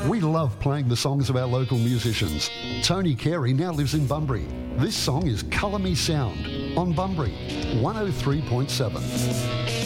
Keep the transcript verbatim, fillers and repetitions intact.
We love playing the songs of our local musicians. Tony Carey now lives in Bunbury. This song is Colour Me Sound on Bunbury one oh three point seven.